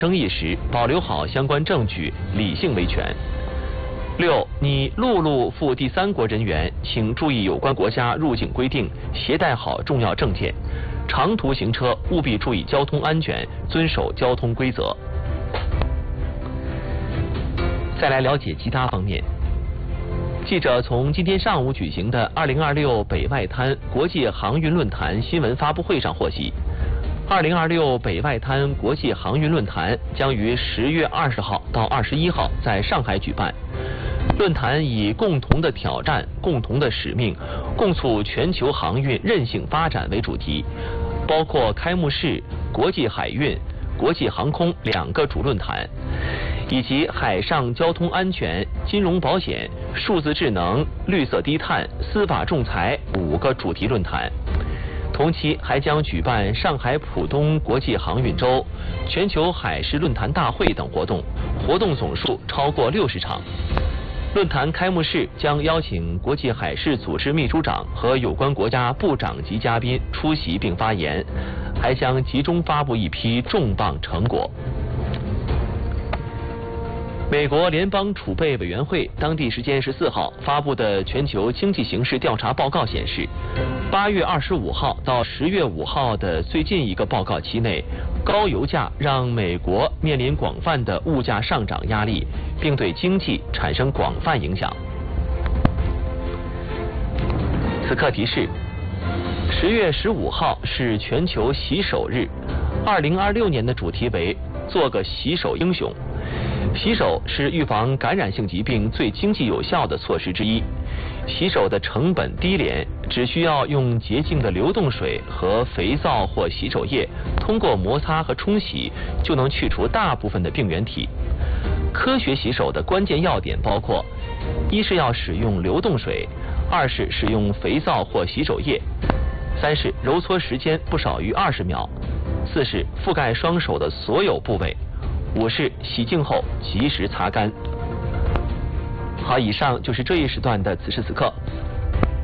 争议时，保留好相关证据，理性维权。6. 拟陆路赴第三国人员，请注意有关国家入境规定，携带好重要证件。长途行车务必注意交通安全，遵守交通规则。再来了解其他方面。记者从今天上午举行的2026北外滩国际航运论坛新闻发布会上获悉，2026北外滩国际航运论坛将于10月20号到21号在上海举办。论坛以共同的挑战、共同的使命，共促全球航运韧性发展为主题，包括开幕式、国际海运、国际航空2个主论坛，以及海上交通安全、金融保险、数字智能、绿色低碳、司法仲裁5个主题论坛。同期还将举办上海浦东国际航运周、全球海事论坛大会等活动，活动总数超过60场。论坛开幕式将邀请国际海事组织秘书长和有关国家部长级嘉宾出席并发言，还将集中发布一批重磅成果。美国联邦储备委员会当地时间14号发布的全球经济形势调查报告显示，8月25号到10月5号的最近一个报告期内，高油价让美国面临广泛的物价上涨压力，并对经济产生广泛影响。此刻提示：10月15号是全球洗手日，2026年的主题为“做个洗手英雄”。洗手是预防感染性疾病最经济有效的措施之一。洗手的成本低廉，只需要用洁净的流动水和肥皂或洗手液，通过摩擦和冲洗就能去除大部分的病原体。科学洗手的关键要点包括：一是要使用流动水，2是使用肥皂或洗手液，3是揉搓时间不少于20秒，4是覆盖双手的所有部位，5是洗净后及时擦干。好，以上就是这一时段的此时此刻。